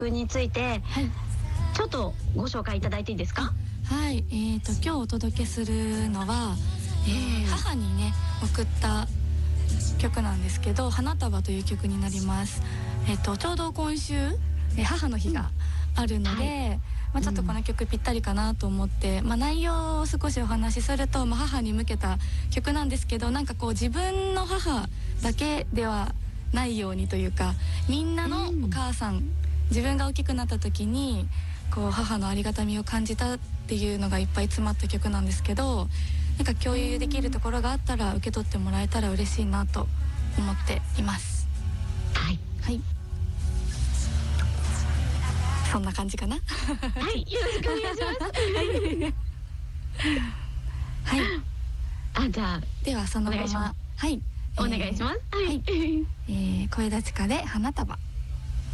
について、 はい、 ちょっとご紹介いただいていいですか？ はい、今日お届けするのは、母にね送った曲なんですけど、花束という曲になります。ちょうど今週、母の日があるので、ちょっとこの曲ぴったりかなと思って、内容を少しお話しすると、母に向けた曲なんですけど、なんかこう自分の母だけではないようにというか、みんなのお母さん、自分が大きくなった時にこう母のありがたみを感じたっていうのがいっぱい詰まった曲なんですけど、なんか共有できるところがあったら受け取ってもらえたら嬉しいなと思っています。 はい、 はい、そんな感じかな。 はい、よろしくお願いしますはい、 あ、じゃあではそのまま、はい、 お願いします。 はい、声立ちかで花束。